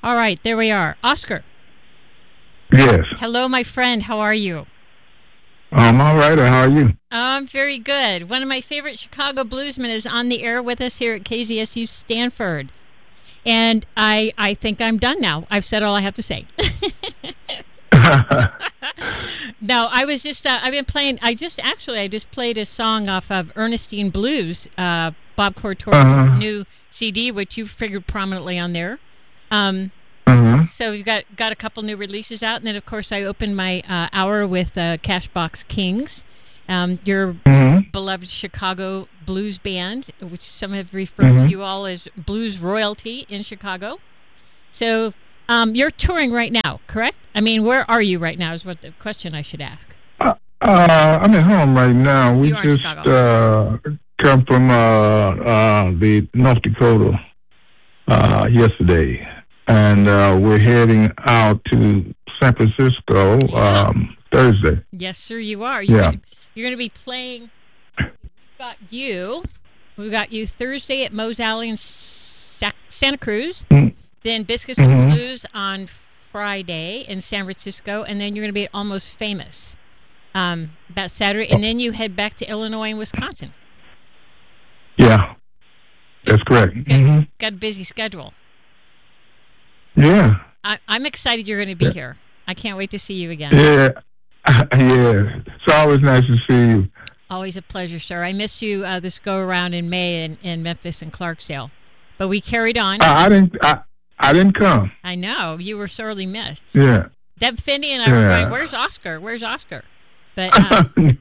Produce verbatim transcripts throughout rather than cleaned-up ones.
All right, there we are. Oscar. Yes. Hello, my friend. How are you? I'm all right. How are you? I'm very good. One of my favorite Chicago bluesmen is on the air with us here at K Z S U Stanford. And I I think I'm done now. I've said all I have to say. No, I was just, uh, I've been playing, I just, actually, I just played a song off of Ernestine Blues, uh, Bob Cortoro's uh-huh. new C D, which you figured prominently on there. Um, uh-huh. So we've got, got a couple new releases out. And then, of course, I opened my uh, hour with uh, Cashbox Kings, um, your uh-huh. beloved Chicago blues band, which some have referred uh-huh. to you all as blues royalty in Chicago. So um, you're touring right now, correct? I mean, where are you right now is what the question I should ask. Uh, uh, I'm at home right now. We just uh, come from uh, uh, the North Dakota uh, yesterday. And uh, we're heading out to San Francisco um, Thursday. Yes, sir, you are. You're yeah. Gonna, you're going to be playing. We've got you. We've got you Thursday at Moe's Alley in Sa- Santa Cruz. Mm-hmm. Then Biscuits mm-hmm. and Blues on Friday in San Francisco. And then you're going to be at Almost Famous um, that Saturday. And then you head back to Illinois and Wisconsin. Yeah, that's correct. Got, mm-hmm. got a busy schedule. Yeah. I, I'm excited you're going to be yeah. here. I can't wait to see you again. Yeah. Yeah. It's always nice to see you. Always a pleasure, sir. I missed you uh, this go-around in May in, in Memphis and Clarksdale. But we carried on. Uh, I didn't I, I didn't come. I know. You were sorely missed. Yeah. Deb Finney and I yeah. were going, where's Oscar? Where's Oscar? But um,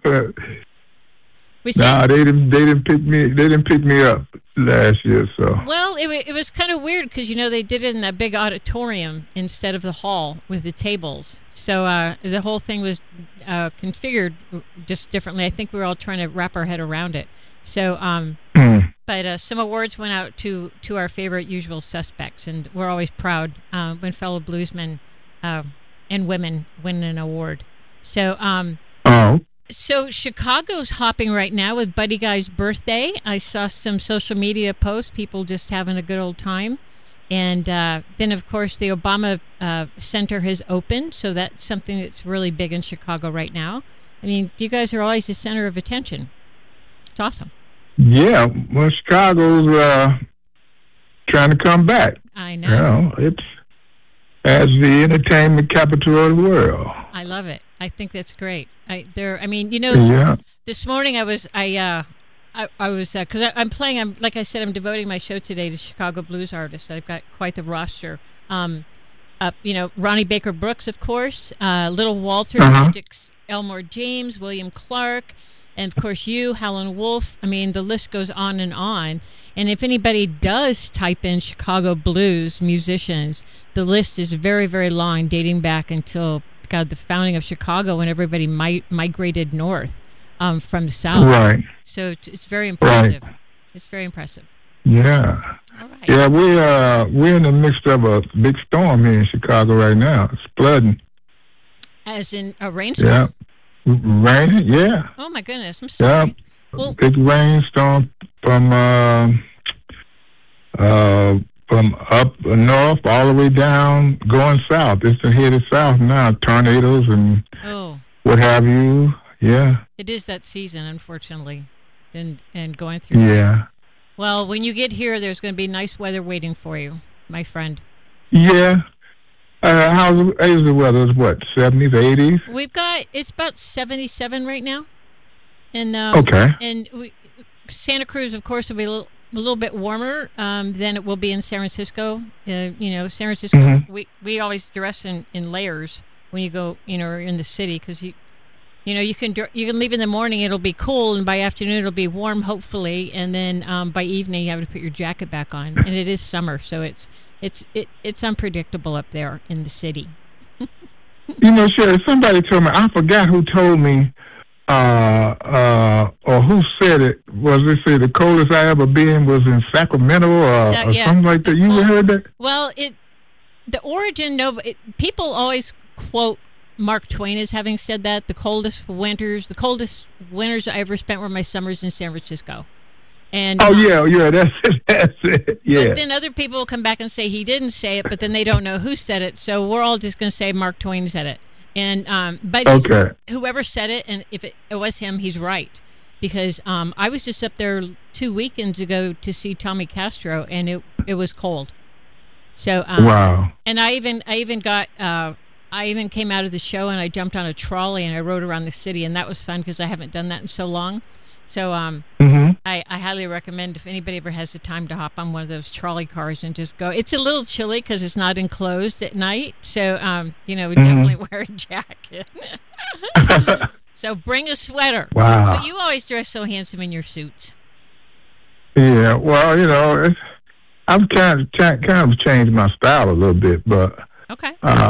we said, no, they didn't. They didn't pick me. They didn't pick me up last year. So well, it it was kind of weird because you know they did it in that big auditorium instead of the hall with the tables. So uh, the whole thing was uh, configured just differently. I think we were all trying to wrap our head around it. So, um, mm. but uh, some awards went out to to our favorite usual suspects, and we're always proud uh, when fellow bluesmen uh, and women win an award. So, um, oh. So Chicago's hopping right now with Buddy Guy's birthday. I saw some social media posts, people just having a good old time. And uh, then, of course, the Obama uh, Center has opened, so that's something that's really big in Chicago right now. I mean, you guys are always the center of attention. It's awesome. Yeah, well, Chicago's uh, trying to come back. I know. You know, it's as the entertainment capital of the world. I love it. I think that's great. I there. I mean, you know, yeah. This morning I was I uh, I, I was because uh, I'm playing. I'm like I said, I'm devoting my show today to Chicago blues artists. I've got quite the roster. Um, uh, you know, Ronnie Baker Brooks, of course, uh, Little Walter, uh-huh. Elmore James, William Clark, and of course you, Howlin' Wolf. I mean, the list goes on and on. And if anybody does type in Chicago blues musicians, the list is very, very long, dating back until, God, the founding of Chicago when everybody mi- migrated north um, from the south. Right. So it's, it's very impressive. Right. It's very impressive. Yeah. All right. Yeah, we, uh, we're in the midst of a big storm here in Chicago right now. It's flooding. As in a rainstorm? Yeah. Rain, yeah. Oh, my goodness. I'm sorry. Yeah. Well, big rainstorm from uh, uh, from up north all the way down, going south. It's headed south now. Tornadoes and oh. what have you. Yeah. It is that season, unfortunately, and and going through. Yeah. That. Well, when you get here, there's going to be nice weather waiting for you, my friend. Yeah. Uh, how's is the weather? It's what, seventies, eighties? We've got, it's about seventy-seven right now. And, um, okay. And we, Santa Cruz, of course, will be a little, a little bit warmer um, than it will be in San Francisco. Uh, you know, San Francisco, mm-hmm. we, we always dress in, in layers when you go, you know, in the city because, you you know, you can you can leave in the morning, it'll be cool, and by afternoon it'll be warm, hopefully, and then um, by evening you have to put your jacket back on. And it is summer, so it's it's it, it's unpredictable up there in the city. You know, Sherry, somebody told me, I forgot who told me, Uh, uh, or who said it? Was they say the coldest I ever been was in Sacramento or, so, or yeah, something like that? You cold, heard that? Well, it the origin. No, it, people always quote Mark Twain as having said that the coldest winters, the coldest winters I ever spent were my summers in San Francisco, And, oh, um, yeah, yeah, that's it, that's it, yeah. But then other people will come back and say he didn't say it, but then they don't know who said it, so we're all just going to say Mark Twain said it. And um, But okay. whoever said it, and if it, it was him, he's right. Because um, I was just up there two weekends ago to see Tommy Castro, and it it was cold. So um, wow. And I even I even got uh, I even came out of the show and I jumped on a trolley and I rode around the city, and that was fun because I haven't done that in so long. So um, mm-hmm. I, I highly recommend if anybody ever has the time to hop on one of those trolley cars and just go. It's a little chilly because it's not enclosed at night, so um, you know, mm-hmm. definitely wear a jacket. So bring a sweater. Wow. But you always dress so handsome in your suits. Yeah, well, you know, it's, I've kind of kind of changed my style a little bit, but okay. Uh,